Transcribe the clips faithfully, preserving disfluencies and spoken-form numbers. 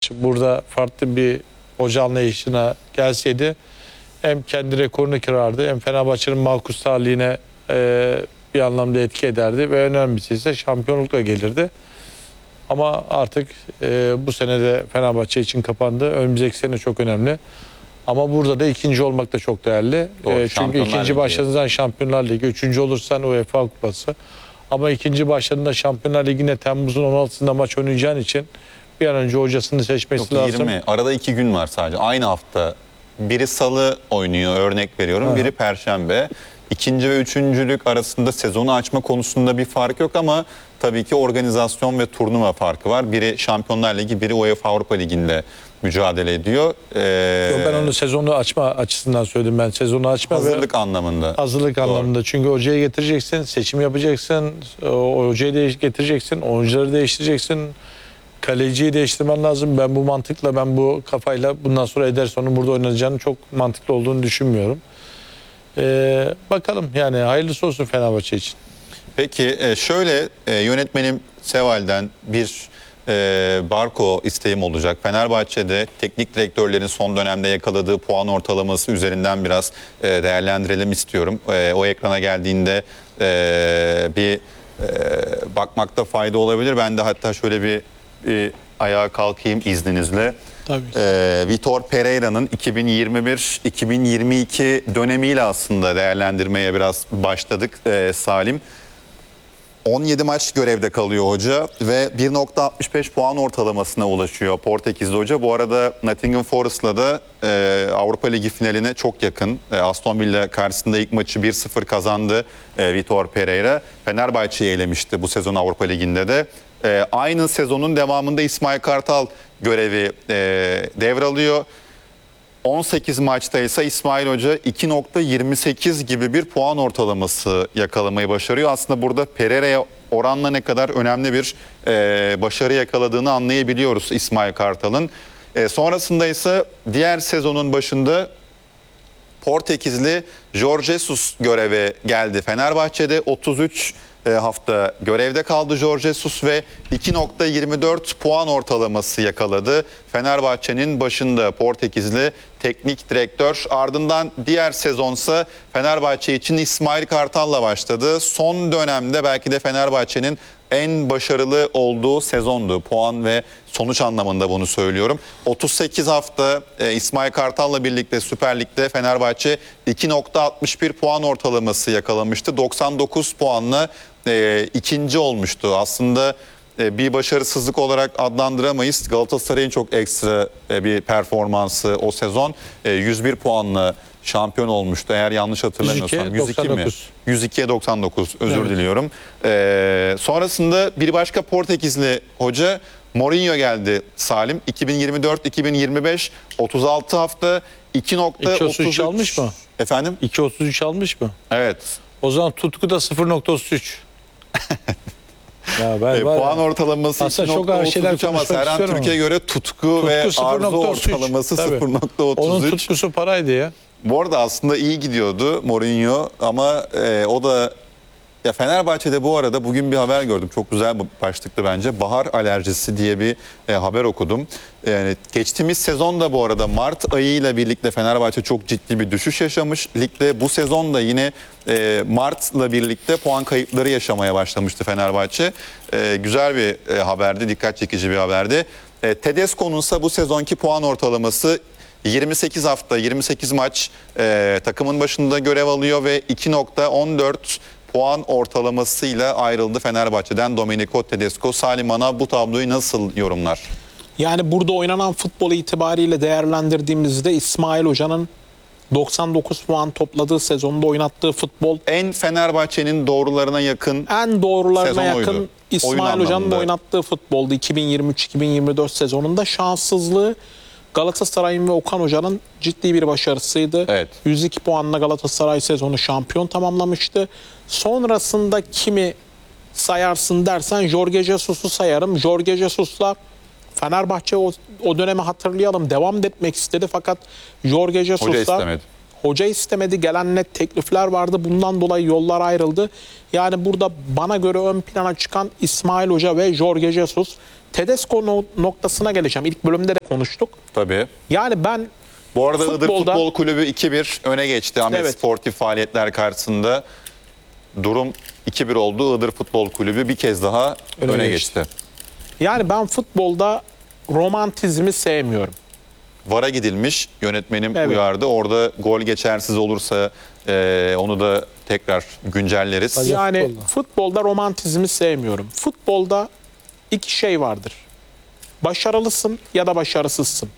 burada farklı bir hoca anlayışına gelseydi hem kendi rekorunu kırardı hem Fenerbahçe'nin Malkus tarihine e, bir anlamda etki ederdi ve önemlisi ise şampiyonlukla gelirdi. Ama artık e, bu sene de Fenerbahçe için kapandı. Önümüzdeki sene çok önemli. Ama burada da ikinci olmak da çok değerli. Doğru, E, çünkü ikinci başladığınızdan Şampiyonlar Ligi, üçüncü olursan UEFA Kupası. Ama ikinci başladığında Şampiyonlar Ligi'ne Temmuz'un on altısında maç oynayacağın için bir an önce hocasını seçmesi Yok, lazım. yirmi. Arada iki gün var sadece. Aynı hafta. Biri salı oynuyor, örnek veriyorum. Ha. Biri perşembe. İkinci ve üçüncülük arasında sezonu açma konusunda bir fark yok ama tabii ki organizasyon ve turnuva farkı var. Biri Şampiyonlar Ligi, biri UEFA Avrupa Ligi'nde mücadele ediyor. Ee, Yok, ben onu sezonu açma açısından söyledim ben. Sezonu açma hazırlık ve anlamında. hazırlık Doğru. anlamında. Çünkü hocayı getireceksin, seçim yapacaksın, o hocayı değiş getireceksin, oyuncuları değiştireceksin. Kaleciyi değiştirmen lazım. Ben bu mantıkla, ben bu kafayla bundan sonra Ederson'un burada oynayacağını çok mantıklı olduğunu düşünmüyorum. Ee, bakalım yani hayırlısı olsun Fenerbahçe için. Peki e, şöyle e, yönetmenim Seval'den bir e, barko isteğim olacak. Fenerbahçe'de teknik direktörlerin son dönemde yakaladığı puan ortalaması üzerinden biraz e, değerlendirelim istiyorum. E, o ekrana geldiğinde e, bir e, bakmakta fayda olabilir. Ben de hatta şöyle bir, bir ayağa kalkayım izninizle. Tabii. Ee, Vitor Pereira'nın iki bin yirmi bir iki bin yirmi iki dönemiyle aslında değerlendirmeye biraz başladık ee, Salim. on yedi maç görevde kalıyor hoca ve bir nokta altmış beş puan ortalamasına ulaşıyor Portekizli hoca. Bu arada Nottingham Forest'la da e, Avrupa Ligi finaline çok yakın. E, Aston Villa karşısında ilk maçı bir sıfır kazandı e, Vitor Pereira. Fenerbahçe'yi elemişti bu sezon Avrupa Ligi'nde de. E, aynı sezonun devamında İsmail Kartal görevi e, devralıyor. on sekiz maçta ise İsmail Hoca iki nokta yirmi sekiz gibi bir puan ortalaması yakalamayı başarıyor. Aslında burada Pereira'ya oranla ne kadar önemli bir e, başarı yakaladığını anlayabiliyoruz İsmail Kartal'ın. E, sonrasında ise diğer sezonun başında Portekizli Jorge Jesus göreve geldi. Fenerbahçe'de otuz üç hafta görevde kaldı Jorge Jesus ve iki nokta yirmi dört puan ortalaması yakaladı. Fenerbahçe'nin başında Portekizli teknik direktör. Ardından diğer sezonsa Fenerbahçe için İsmail Kartal'la başladı. Son dönemde belki de Fenerbahçe'nin en başarılı olduğu sezondu. Puan ve sonuç anlamında bunu söylüyorum. otuz sekiz hafta e, İsmail Kartal'la birlikte Süper Lig'de Fenerbahçe iki nokta altmış bir puan ortalaması yakalamıştı. doksan dokuz puanla e, ikinci olmuştu. Aslında e, bir başarısızlık olarak adlandıramayız. Galatasaray'ın çok ekstra e, bir performansı o sezon. E, yüz bir puanla şampiyon olmuştu. Eğer yanlış hatırlamıyorsam. yüz iki mi? yüz ikiye doksan dokuz. Özür evet. diliyorum. Ee, sonrasında bir başka Portekizli hoca Mourinho geldi Salim. iki bin yirmi dört iki bin yirmi beş otuz altı hafta iki nokta otuz üç almış mı? Efendim? iki nokta otuz üç almış mı? Evet. O zaman tutku da sıfır nokta otuz üç. Ya ben e, puan ya. ortalaması iki nokta otuz üç ama Serhan Türkiye göre tutku, tutku ve arzu ortalaması sıfır nokta otuz üç. Onun tutkusu paraydı ya. Bu arada aslında iyi gidiyordu Mourinho ama e, o da ya Fenerbahçe'de bu arada bugün bir haber gördüm. Çok güzel bir başlıktı bence. Bahar alerjisi diye bir e, haber okudum. Yani geçtiğimiz sezonda bu arada Mart ayıyla birlikte Fenerbahçe çok ciddi bir düşüş yaşamış. Ligde bu sezon da yine e, Mart'la birlikte puan kayıpları yaşamaya başlamıştı Fenerbahçe. E, güzel bir e, haberdi, dikkat çekici bir haberdi. E, Tedesco'nun ise bu sezonki puan ortalaması yirmi sekiz hafta, yirmi sekiz maç e, takımın başında görev alıyor ve iki nokta on dört puan ortalamasıyla ayrıldı Fenerbahçe'den Domenico Tedesco. Salim Ana bu tabloyu nasıl yorumlar? Yani burada oynanan futbol itibariyle değerlendirdiğimizde İsmail Hoca'nın doksan dokuz puan topladığı sezonda oynattığı futbol en Fenerbahçe'nin doğrularına yakın en doğrularına yakın oydu. İsmail Hoca'nın oynattığı futboldu. iki bin yirmi üç iki bin yirmi dört sezonunda şanssızlığı Galatasaray'ın ve Okan Hoca'nın ciddi bir başarısıydı. Evet. yüz iki puanla Galatasaray sezonu şampiyon tamamlamıştı. Sonrasında kimi sayarsın dersen Jorge Jesus'u sayarım. Jorge Jesus'la Fenerbahçe o, o dönemi hatırlayalım devam etmek istedi fakat Jorge Jesus'la Hoca istemedi. Hoca istemedi. Gelen net teklifler vardı. Bundan dolayı yollar ayrıldı. Yani burada bana göre ön plana çıkan İsmail Hoca ve Jorge Jesus. Tedesco no- noktasına geleceğim. İlk bölümde de konuştuk. Tabii. Yani ben Bu arada Iğdır Futbolda- Futbol Kulübü iki bir öne geçti. Ahmet Evet. Sportif faaliyetler karşısında durum iki bir oldu. Iğdır Futbol Kulübü bir kez daha öne, Öne geçti. geçti. yani ben futbolda romantizmi sevmiyorum. VAR'a gidilmiş, yönetmenim Evet. uyardı. Orada gol geçersiz olursa e, onu da tekrar güncelleriz. Hadi. Yani futbolda. futbolda romantizmi sevmiyorum. Futbolda iki şey vardır. Başarılısın ya da başarısızsın.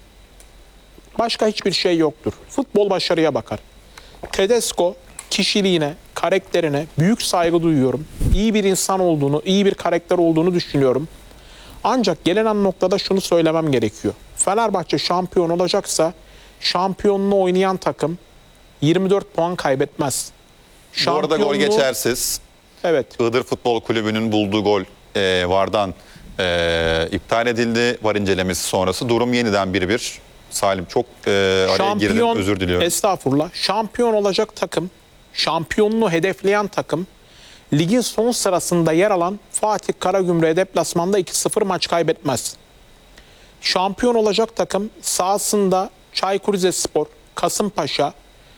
Başka hiçbir şey yoktur. Futbol başarıya bakar. Tedesco kişiliğine, karakterine büyük saygı duyuyorum. İyi bir insan olduğunu, iyi bir karakter olduğunu düşünüyorum. Ancak gelinen noktada şunu söylemem gerekiyor. Fenerbahçe şampiyon olacaksa şampiyonluğu oynayan takım yirmi dört puan kaybetmez. Bu arada gol Şampiyonluğu- geçersiz. Evet. Iğdır Futbol Kulübü'nün bulduğu gol e, VAR'dan e, iptal edildi. VAR incelemesi sonrası durum yeniden bir bir. Salim çok e, araya girdim, özür diliyorum. Estağfurullah. Şampiyon olacak takım, şampiyonluğu hedefleyen takım, ligin son sırasında yer alan Fatih Karagümrük'e deplasmanda iki sıfır maç kaybetmez. Şampiyon olacak takım sahasında Çaykur Rizespor, Kasımpaşa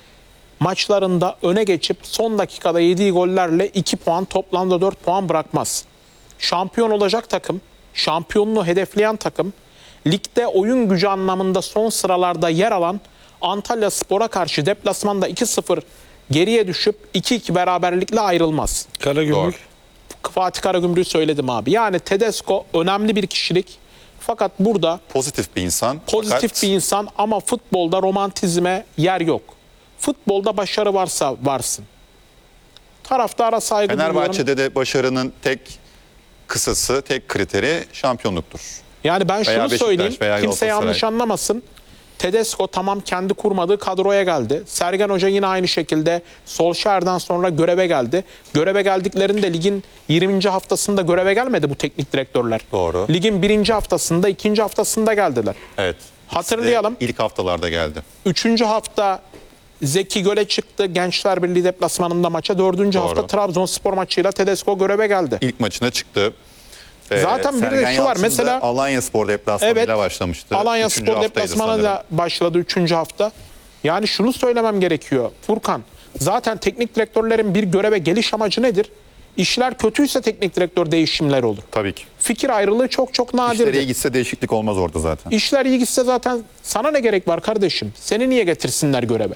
maçlarında öne geçip son dakikada yediği gollerle iki puan, toplamda dört puan bırakmaz. Şampiyon olacak takım, şampiyonluğu hedefleyen takım, ligde oyun gücü anlamında son sıralarda yer alan Antalya Spor'a karşı deplasmanda iki sıfır geriye düşüp iki iki beraberlikle ayrılmaz. Karagümrük. Fatih Karagümrük'ü söyledim abi. Yani Tedesco önemli bir kişilik. Fakat burada Pozitif bir insan. pozitif Fakat bir insan ama futbolda romantizme yer yok. Futbolda başarı varsa varsın. Taraftara saygı duyuyorum. Fenerbahçe'de de başarının tek kısası, tek kriteri şampiyonluktur. Yani ben şunu Beşiktaş söyleyeyim. veya Kimse Galatasaray. yanlış anlamasın. Tedesco tamam kendi kurmadığı kadroya geldi. Sergen Hoca yine aynı şekilde Solskjaer'den sonra göreve geldi. Göreve geldiklerinde ligin yirminci haftasında göreve gelmedi bu teknik direktörler. Doğru. Ligin birinci haftasında, ikinci haftasında geldiler. Evet. Hatırlayalım. İlk haftalarda geldi. Üçüncü hafta Zeki Göle çıktı Gençler Birliği deplasmanında maça. Dördüncü Doğru. hafta Trabzonspor maçıyla Tedesco göreve geldi. İlk maçına çıktı. Ee, Zaten bir de Sergen şu var, Yalçın da mesela- Alanya Spor deplasmanıyla Evet. başlamıştı. Alanya Üçüncü Spor haftaydı deplasmanıyla sanırım. başladı üçüncü hafta. Yani şunu söylemem gerekiyor Furkan. Zaten teknik direktörlerin bir göreve geliş amacı nedir? İşler kötüyse teknik direktör değişimleri olur. Tabii ki. Fikir ayrılığı çok çok nadirdir. İşleri iyi gitse değişiklik olmaz orada zaten. İşler iyi gitse zaten sana ne gerek var kardeşim? Seni niye getirsinler göreve?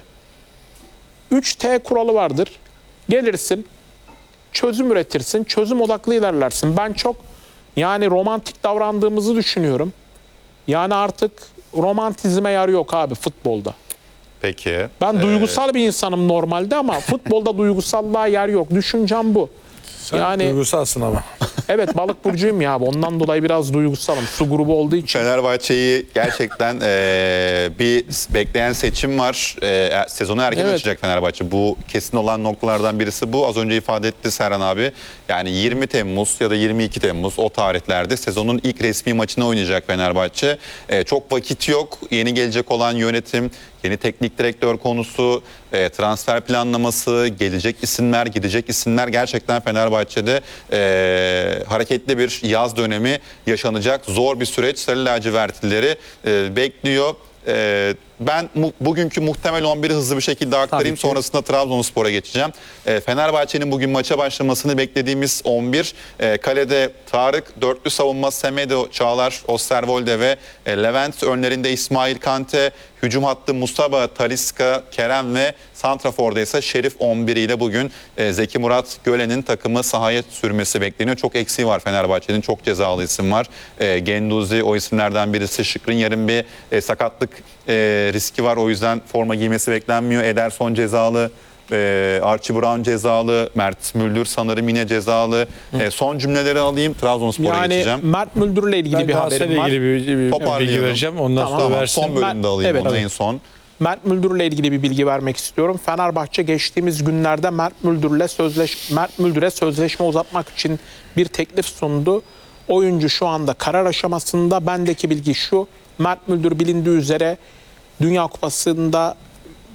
üç T kuralı vardır. Gelirsin, çözüm üretirsin, çözüm odaklı ilerlersin. Ben çok yani romantik davrandığımızı düşünüyorum. Yani artık romantizme yer yok abi futbolda. Peki. Ben Ee, duygusal bir insanım normalde ama futbolda duygusallığa yer yok. Düşüncem bu. Sen Yani duygusalsın ama. evet balık burcuyum ya abi. Ondan dolayı biraz duygusalım. Su grubu olduğu için. Fenerbahçe'yi gerçekten eee, bir bekleyen seçim var. Eee, sezonu erken Evet. açacak Fenerbahçe. Bu kesin olan noktalardan birisi bu. Az önce ifade etti Serhan abi. Yani yirmi Temmuz ya da yirmi iki Temmuz o tarihlerde sezonun ilk resmi maçını oynayacak Fenerbahçe. Eee, çok vakit yok. Yeni gelecek olan yönetim, yeni teknik direktör konusu, eee, transfer planlaması, gelecek isimler, gidecek isimler, gerçekten Fenerbahçe'de eee, hareketli bir yaz dönemi yaşanacak. Zor bir süreç Sarı lacivertlileri eee, bekliyor. Eee, ben mu- bugünkü muhtemel on biri hızlı bir şekilde aktarayım. ki. Sonrasında Trabzonspor'a geçeceğim. Eee, Fenerbahçe'nin bugün maça başlamasını beklediğimiz on bir. Eee, kalede Tarık, dörtlü savunma Semedo, Çağlar, Osterwolde ve e, Levent. Önlerinde İsmail Kante, hücum hattı Mustafa, Talisca, Kerem ve Santrafor'da ise Şerif on bir ile bugün e, Zeki Murat Gölen'in takımı sahaya sürmesi bekleniyor. Çok eksiği var Fenerbahçe'nin. Çok cezalı isim var. E, Genduzi o isimlerden birisi. Şıkrın yarın bir e, sakatlık e, riski var. O yüzden forma giymesi beklenmiyor. Ederson cezalı. E, Archie Brown cezalı. Mert Müldür sanırım yine cezalı. E, son cümleleri alayım. Trabzonspor'a Yani geçeceğim. Mert Müldür'le ilgili Ben bir haberim Galatasaray'la var. ilgili bir, bir bilgi Toparlayalım. vereceğim. Ondan Tamam, sonra Tamam, versin. son bölümde Ben- alayım evet, onu evet. en son. Mert Müldür'le ilgili bir bilgi vermek istiyorum. Fenerbahçe geçtiğimiz günlerde Mert Müldür'le sözleş Mert Müldür'e sözleşme uzatmak için bir teklif sundu. Oyuncu şu anda karar aşamasında. Bendeki bilgi şu: Mert Müldür bilindiği üzere Dünya Kupası'nda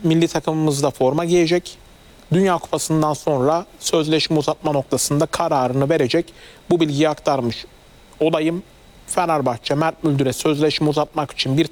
milli takımımızda forma giyecek. Dünya Kupası'ndan sonra sözleşme uzatma noktasında kararını verecek. Bu bilgiyi aktarmış olayım. Fenerbahçe Mert Müldür'e sözleşme uzatmak için bir